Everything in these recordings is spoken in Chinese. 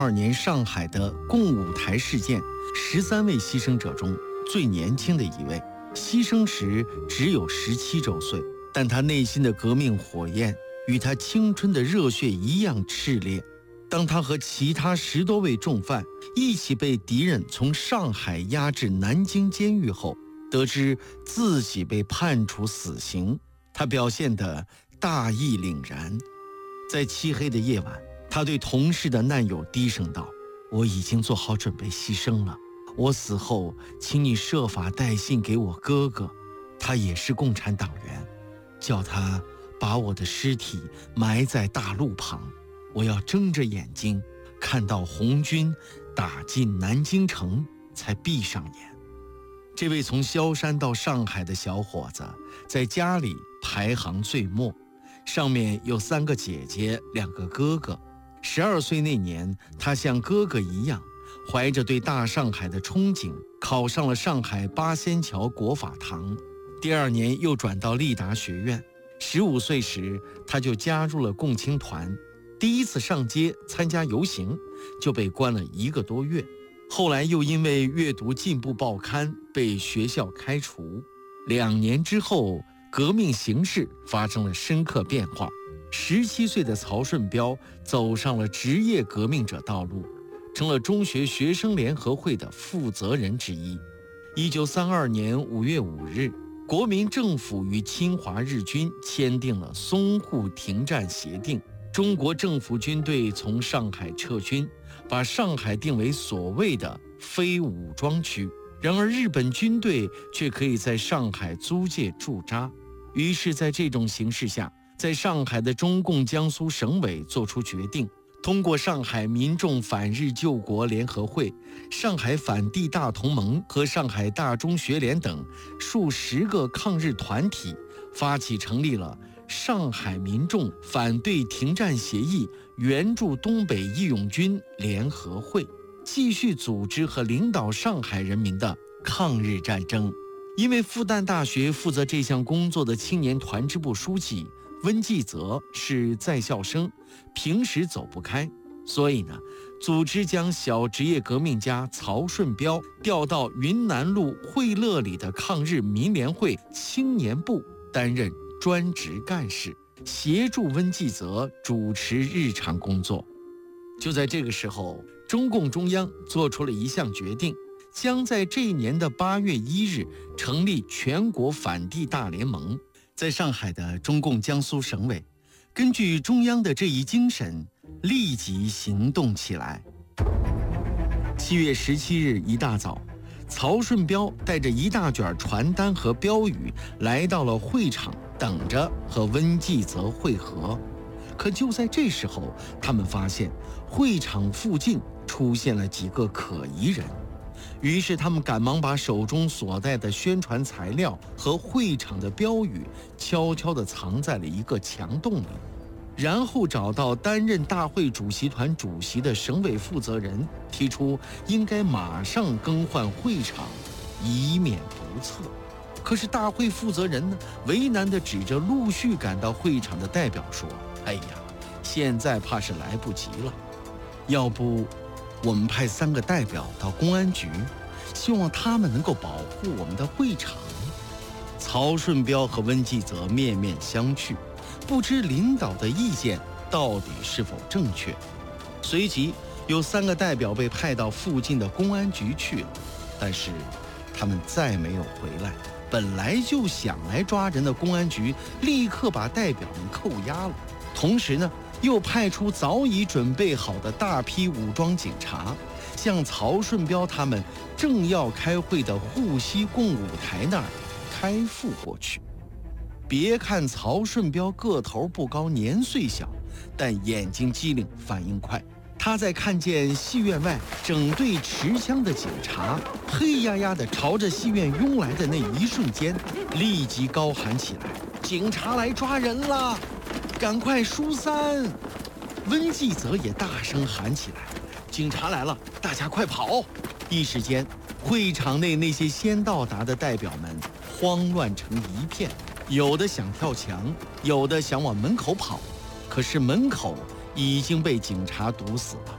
年上海的共舞台事件，13位牺牲者中最年轻的一位，牺牲时只有17周岁，但他内心的革命火焰与他青春的热血一样炽烈。当他和其他10多位重犯一起被敌人从上海押至南京监狱后，得知自己被判处死刑，他表现得大义凛然。在漆黑的夜晚，他对同事的难友低声道：“我已经做好准备牺牲了，我死后请你设法带信给我哥哥，他也是共产党员，叫他把我的尸体埋在大路旁，我要睁着眼睛看到红军打进南京城才闭上眼。”这位从萧山到上海的小伙子在家里排行最末，上面有3个姐姐2个哥哥。12岁那年，他像哥哥一样怀着对大上海的憧憬，考上了上海八仙桥国法堂。第2年又转到立达学院。15岁时，他就加入了共青团。第一次上街参加游行，就被关了1个多月。后来又因为阅读进步报刊被学校开除。2年之后，革命形势发生了深刻变化。17岁的曹顺标走上了职业革命者道路，成了中学学生联合会的负责人之一。1932年5月5日，国民政府与侵华日军签订了淞沪停战协定，中国政府军队从上海撤军，把上海定为所谓的非武装区。然而日本军队却可以在上海租界驻扎。于是在这种形势下，在上海的中共江苏省委作出决定，通过上海民众反日救国联合会、上海反帝大同盟和上海大中学联等数10个抗日团体，发起成立了上海民众反对停战协议援助东北义勇军联合会，继续组织和领导上海人民的抗日战争。因为复旦大学负责这项工作的青年团支部书记温继泽是在校生，平时走不开，所以呢，组织将小职业革命家曹顺标调到云南路惠乐里的抗日民联会青年部担任专职干事，协助温继泽主持日常工作。就在这个时候，中共中央做出了一项决定，将在这一年的8月1日成立全国反帝大联盟。在上海的中共江苏省委，根据中央的这一精神，立即行动起来。7月17日一大早，曹顺标带着一大卷传单和标语来到了会场，等着和温继泽会合。可就在这时候，他们发现会场附近出现了几个可疑人。于是他们赶忙把手中所带的宣传材料和会场的标语悄悄地藏在了一个墙洞里，然后找到担任大会主席团主席的省委负责人，提出应该马上更换会场，以免不测。可是大会负责人呢，为难地指着陆续赶到会场的代表说：“哎呀，现在怕是来不及了，要不我们派3个代表到公安局，希望他们能够保护我们的会场。”曹顺标和温继泽面面相觑，不知领导的意见到底是否正确。随即有3个代表被派到附近的公安局去了，但是他们再没有回来。本来就想来抓人的公安局立刻把代表们扣押了，同时呢，又派出早已准备好的大批武装警察，向曹顺标他们正要开会的沪西共舞台那儿开赴过去。别看曹顺标个头不高，年岁小，但眼睛机灵，反应快。他在看见戏院外整队持枪的警察黑压压地朝着戏院拥来的那一瞬间，立即高喊起来：“警察来抓人了，赶快疏散！”温继泽也大声喊起来：“警察来了，大家快跑！”一时间，会场内那些先到达的代表们慌乱成一片，有的想跳墙，有的想往门口跑，可是门口已经被警察堵死了。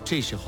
这时候